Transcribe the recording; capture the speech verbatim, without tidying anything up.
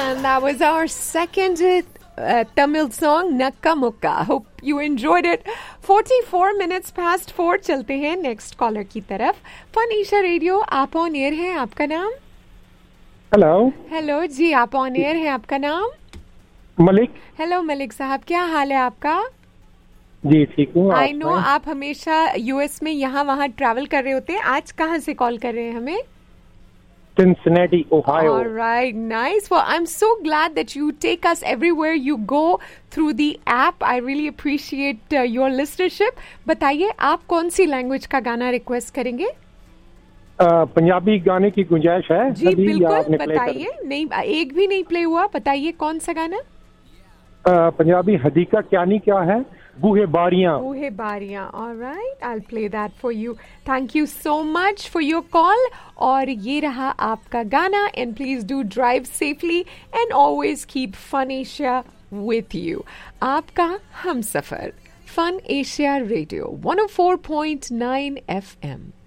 And that was our second uh, Tamil song, Nakka Mukka. Hope you enjoyed it. forty-four minutes past four. चलते हैं next caller की तरफ. Fun Isha Radio, आप on air हैं, आपका नाम? Hello. Hello जी, आप on air हैं, आपका नाम? मलिक. हेलो मलिक साहब, क्या हाल है आपका? जी ठीक हूँ. आई नो आप हमेशा यूएस में यहाँ वहाँ ट्रैवल कर रहे होते हैं. आज कहाँ से कॉल कर रहे हैं हमें? Cincinnati, Ohio. All right, nice. Well, I'm so glad that you take us everywhere you go through the app. I really appreciate uh, your listenership. बताइए आप कौन सी लैंग्वेज का गाना रिक्वेस्ट करेंगे? uh, पंजाबी गाने की गुंजाइश है? जी बिल्कुल, बताइए. नहीं, एक भी नहीं प्ले हुआ. बताइए कौन सा गाना? uh, पंजाबी हदीका क्या नहीं क्या है? बूहे बारियां. बूहे बारियां. All right, I'll play that for you. Thank you so much for your call. और ये रहा आपका गाना. And please do drive safely and always keep Fun Asia with you. आपका Humsafar Fun Asia Radio one oh four point nine F M.